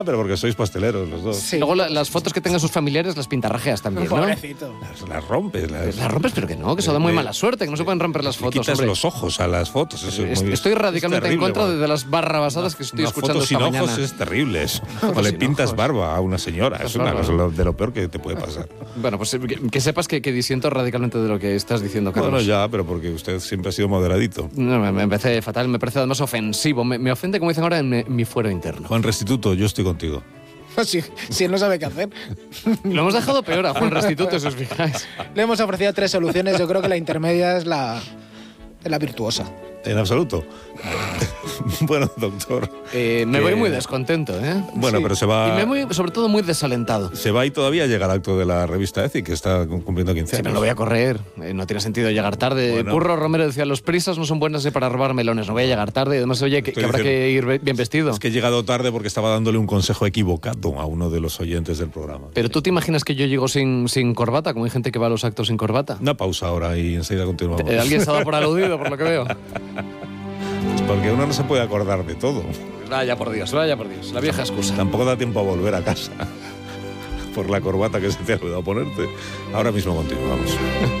Pero porque sois pasteleros los dos. Sí. Luego las fotos que tengan sus familiares las pintarrajeas también, ¿no? Pobrecito. Las rompes. Las rompes, pero que no, que eso da muy mala suerte, que no se pueden romper las Le fotos, quitas hombre. los ojos a las fotos. Eso es muy, Estoy radicalmente es terrible, en contra bueno. de las barrabasadas que estoy Una escuchando foto esta sin mañana. ojos es terrible eso. Foto O le sin pintas ojos. barba a una señora. Es una Barba. cosa de lo peor que te puede pasar. Bueno, pues que sepas que disiento radicalmente de lo que estás diciendo, Carlos. Bueno, ya, pero porque usted siempre ha sido moderadito. No, me parece fatal, me parece además ofensivo. Me ofende, como dicen ahora, en mi fuero interno. Juan Restituto, yo estoy contigo. Si él no sabe qué hacer. Lo hemos dejado peor a Juan Restituto, si os fijáis. Le hemos ofrecido 3 soluciones. Yo creo que la intermedia es la virtuosa. En absoluto. Bueno, doctor. Me voy muy descontento, ¿eh? Bueno, Sí. pero se va. Y me voy, sobre todo, muy desalentado. Se va y todavía llega el acto de la revista ECI, que está cumpliendo 15 Sí, años. pero lo voy a correr. No tiene sentido llegar tarde. Bueno. Curro Romero decía, los prisas no son buenas para robar melones. No voy a llegar tarde. Además, oye, que Estoy habrá diciendo- que ir bien vestido. Es que he llegado tarde porque estaba dándole un consejo equivocado a uno de los oyentes del programa. Pero tú te imaginas que yo llego sin corbata, como hay gente que va a los actos sin corbata. Una pausa ahora y enseguida continuamos. Alguien se ha dado por aludido, por lo que veo. Porque uno no se puede acordar de todo. Vaya por Dios, vaya por Dios. La vieja excusa. Tampoco da tiempo a volver a casa por la corbata que se te ha olvidado ponerte. Ahora mismo continuamos.